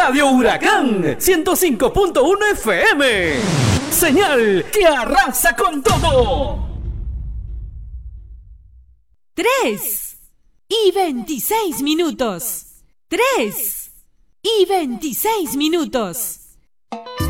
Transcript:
Radio Huracán 105.1 FM. Señal que arrasa con todo. 3:26. 3:26.